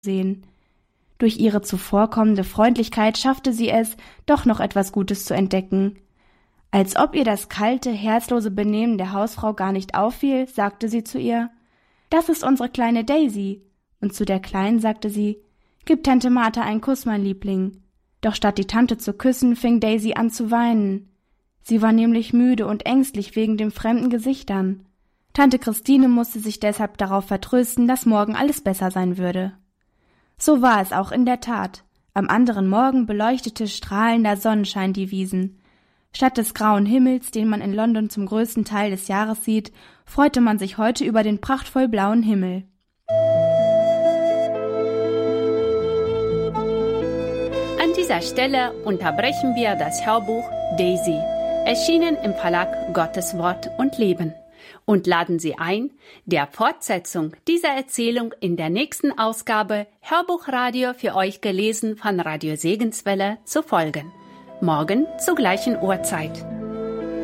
sehen. Durch ihre zuvorkommende Freundlichkeit schaffte sie es, doch noch etwas Gutes zu entdecken. Als ob ihr das kalte, herzlose Benehmen der Hausfrau gar nicht auffiel, sagte sie zu ihr: »Das ist unsere kleine Daisy.« Und zu der Kleinen sagte sie: »Gib Tante Martha einen Kuss, mein Liebling.« Doch statt die Tante zu küssen, fing Daisy an zu weinen. Sie war nämlich müde und ängstlich wegen den fremden Gesichtern. Tante Christine musste sich deshalb darauf vertrösten, dass morgen alles besser sein würde. So war es auch in der Tat. Am anderen Morgen beleuchtete strahlender Sonnenschein die Wiesen. Statt des grauen Himmels, den man in London zum größten Teil des Jahres sieht, freute man sich heute über den prachtvoll blauen Himmel. An dieser Stelle unterbrechen wir das Hörbuch Daisy, erschienen im Verlag Gottes Wort und Leben, und laden Sie ein, der Fortsetzung dieser Erzählung in der nächsten Ausgabe Hörbuchradio für euch gelesen von Radio Segenswelle zu folgen. Morgen zur gleichen Uhrzeit.